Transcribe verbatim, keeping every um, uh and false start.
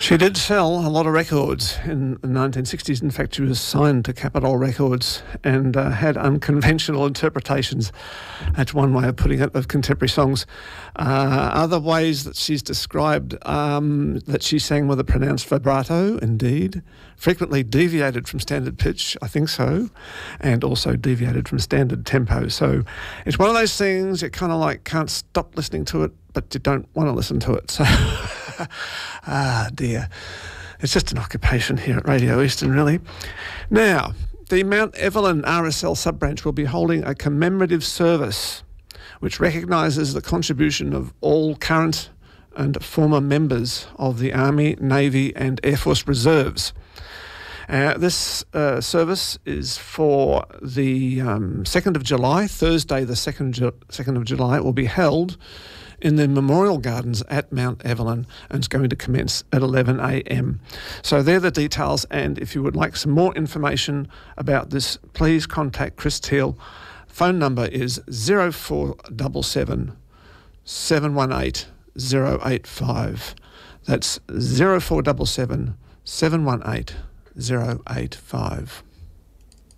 She did sell a lot of records in the nineteen sixties. In fact, she was signed to Capitol Records and uh, had unconventional interpretations. That's one way of putting it, of contemporary songs. Uh, other ways that she's described, um, that she sang with a pronounced vibrato, indeed, frequently deviated from standard pitch, I think so, and also deviated from standard tempo. So it's one of those things you kind of like can't stop listening to it, but you don't want to listen to it. So, ah, dear. It's just an occupation here at Radio Eastern, really. Now, the Mount Evelyn R S L sub-branch will be holding a commemorative service which recognises the contribution of all current and former members of the Army, Navy and Air Force Reserves. Uh, this uh, service is for the um, second of July, Thursday the second, Ju- second of July. It will be held in the Memorial Gardens at Mount Evelyn, and it's going to commence at eleven a m. So they're the details, and if you would like some more information about this, please contact Chris Teal. Phone number is zero four seven seven, seven one eight, zero eight five. That's zero four seven seven, seven one eight, zero eight five.